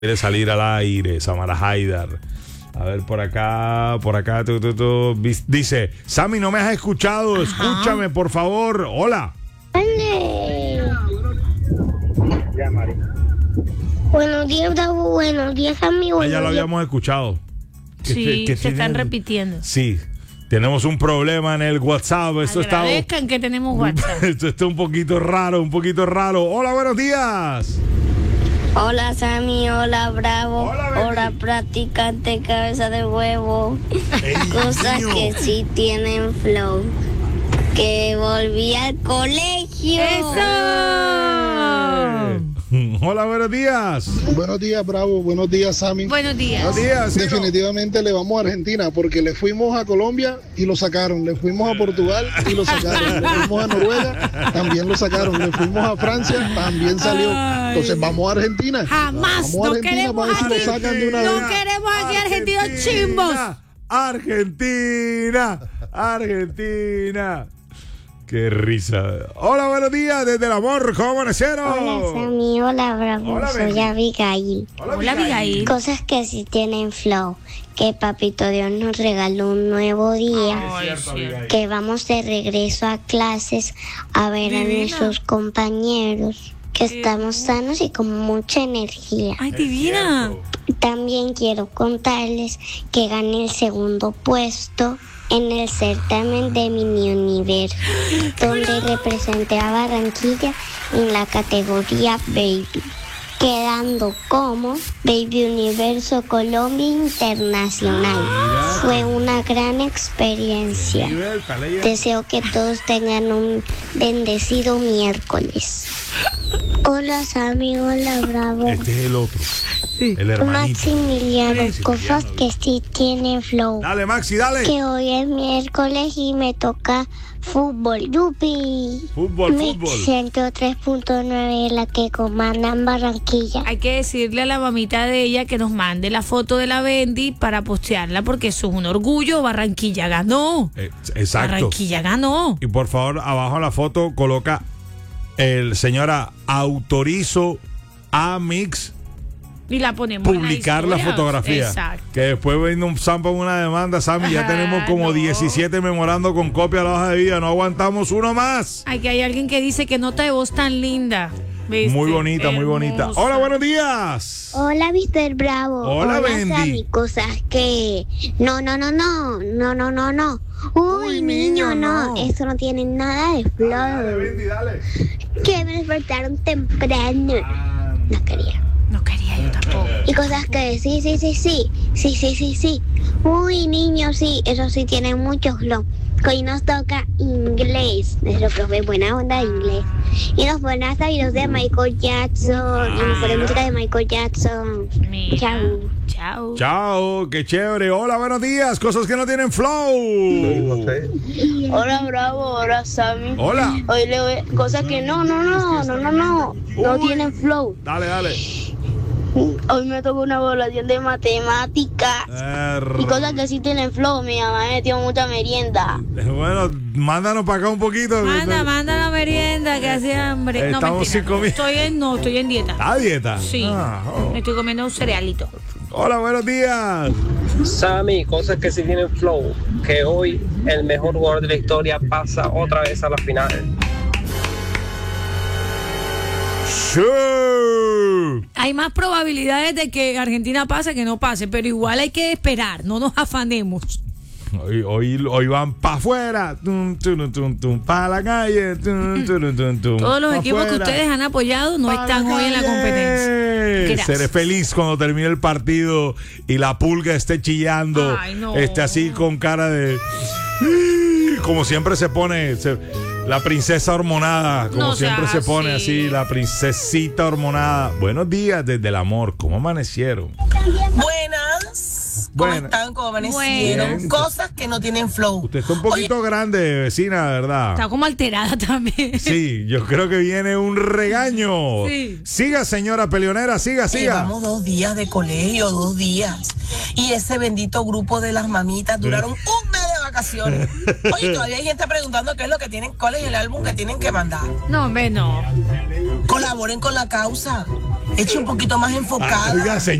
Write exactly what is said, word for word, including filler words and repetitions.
quiere salir al aire, Samara Haidar. A ver, por acá, por acá, tú, tú, tú. Dice, Sammy, no me has escuchado, Ajá. escúchame, por favor. Hola. Buenos días, Bravo, buenos días, Sammy. Ah, ya lo habíamos escuchado. Sí, que, que se están tiene, repitiendo. Sí, tenemos un problema en el WhatsApp. Esto está, que tenemos WhatsApp. Esto está un poquito raro, un poquito raro. Hola, buenos días. Hola, Sammy, hola, Bravo, hola, hola practicante cabeza de huevo. Ey, Cosas niño. que sí tienen flow. Que volví al colegio. ¡Eso! Hola, buenos días. Buenos días, Bravo. Buenos días, Sammy. Buenos días. Buenos días. Ciro. Definitivamente le vamos a Argentina porque le fuimos a Colombia y lo sacaron. Le fuimos a Portugal y lo sacaron. Le fuimos a Noruega, también lo sacaron. Le fuimos a Francia, también salió. Entonces vamos a Argentina. Jamás. Vamos a No Argentina queremos para ver si aquí. lo sacan de una No vez. queremos aquí argentinos chimbos. Argentina. Argentina. Qué risa. Hola, buenos días desde el amor. ¿Cómo amanecieron? Hola, Sammy, hola, Bravo. Hola, Soy Benny. Abigail. Hola, Hola, Abigail. Cosas que sí tienen flow. Que Papito Dios nos regaló un nuevo día. Ay, cierto. Que vamos de regreso a clases a ver Divina. a nuestros compañeros. Que estamos sanos y con mucha energía. Ay, divina. También quiero contarles que gané el segundo puesto en el certamen de Mini Universo, donde representé a Barranquilla en la categoría Baby, quedando como Baby Universo Colombia Internacional. Fue una gran experiencia. Deseo que todos tengan un bendecido miércoles. Hola, Sammy, hola, Bravo. Este es el otro. El hermanito. Maximiliano, cosas que sí tienen flow. Dale, Maxi, dale. Que hoy es miércoles y me toca fútbol. ¡Yupi! Fútbol, Mix fútbol. ciento tres punto nueve, la que comandan Barranquilla. Hay que decirle a la mamita de ella que nos mande la foto de la Bendy para postearla porque eso es un orgullo. Barranquilla ganó. Eh, exacto. Barranquilla ganó. Y por favor, abajo en la foto coloca el señora autorizo a Mix Y la ponemos en publicar la historia. fotografía. Exacto. Que después viene un zampa una demanda, Sammy. Ya Ajá, tenemos como no. diecisiete memorando con copia a la hoja de vida. No aguantamos uno más. Ay, que hay alguien que dice que nota de voz tan linda. ¿Viste? Muy bonita, muy bonita. Hermosa. Hola, buenos días. Hola, mister Bravo. Hola, Bendy. Sammy, cosas que... No, no, no, no, no, no, no, no. Uy, Uy, niño, niño, no. no. Eso no tiene nada de flow. Bendy, dale. Que me despertaron temprano. No quería. No quería yo tampoco. Y cosas que sí, sí, sí, sí, sí, sí, sí, sí. Uy, niños, sí, eso sí tiene mucho flow. Que hoy nos toca inglés. Nuestro profe buena onda de inglés. Y nos ponen hasta videos de Michael Jackson. Y nos ponen música de Michael Jackson. Mira. Chao. Chao. Chao, qué chévere. Hola, buenos días. Cosas que no tienen flow. Hola, Bravo, hola, Sammy. Hola. Hoy le voy cosas que no, no, no, no, no, no, no Uy. tienen flow. Dale, dale. Hoy me tocó una evaluación de matemáticas. Y cosas que sí tienen flow, mi mamá me metió mucha merienda. Bueno, mándanos para acá un poquito. Manda, manda la merienda que hace hambre. No, Estamos mentira, sin comida. Estoy en, no, estoy en dieta. ¿A dieta? Sí. Ah, oh. Me estoy comiendo un cerealito. Hola, buenos días. Sammy, cosas que sí tienen flow, que hoy el mejor jugador de la historia pasa otra vez a la final. Sí. Hay más probabilidades de que Argentina pase que no pase, pero igual hay que esperar, no nos afanemos. Hoy, hoy, hoy van para afuera, para la calle. Tum, tum, tum, tum, Todos los pa' equipos que afuera, ustedes han apoyado no pa' están hoy en la calle. competencia. Gracias. Seré feliz cuando termine el partido y la pulga esté chillando, Ay, no. esté así con cara de... Como siempre se pone... se- la princesa hormonada, como No siempre seas se pone así. así, la princesita hormonada. Buenos días desde el amor, ¿cómo amanecieron? Buenas. ¿Cómo Buenas. están? ¿Cómo amanecieron? Bien. Cosas que no tienen flow. Usted está un poquito grande, vecina, ¿verdad? Está como alterada también. Sí, yo creo que viene un regaño. Sí. Siga, señora peleonera, siga, siga. Llevamos dos días de colegio, dos días. Y ese bendito grupo de las mamitas duraron un mes de vacaciones. Oye, todavía hay gente preguntando qué es lo que tienen, cuál es el álbum que tienen que mandar. No, hombre, no. Colaboren con la causa. Eche un poquito más enfocada. Oiga,